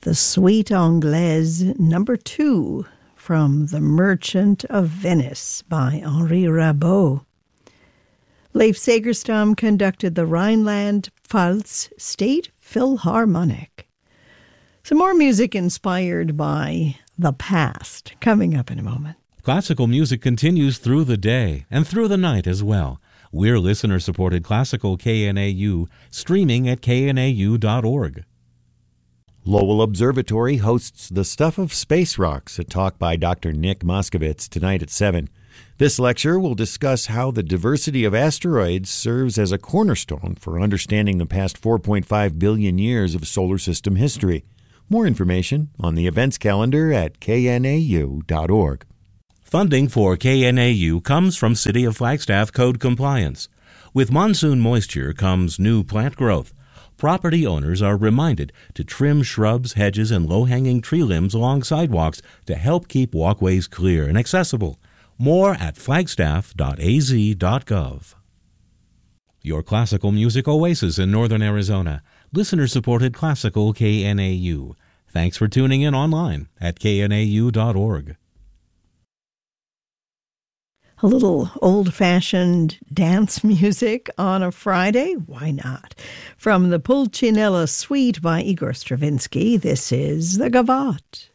The Suite Anglaise number 2 from The Merchant of Venice by Henri Rabault. Leif Segerstam conducted the Rhineland-Pfalz State Philharmonic. Some more music inspired by the past coming up in a moment. Classical music continues through the day and through the night as well. We're listener-supported Classical KNAU, streaming at knau.org. Lowell Observatory hosts The Stuff of Space Rocks, a talk by Dr. Nick Moskovitz, tonight at 7. This lecture will discuss how the diversity of asteroids serves as a cornerstone for understanding the past 4.5 billion years of solar system history. More information on the events calendar at knau.org. Funding for KNAU comes from City of Flagstaff Code Compliance. With monsoon moisture comes new plant growth. Property owners are reminded to trim shrubs, hedges, and low-hanging tree limbs along sidewalks to help keep walkways clear and accessible. More at flagstaff.az.gov. Your classical music oasis in northern Arizona. Listener-supported Classical KNAU. Thanks for tuning in online at knau.org. A little old-fashioned dance music on a Friday? Why not? From the Pulcinella Suite by Igor Stravinsky, this is the Gavotte.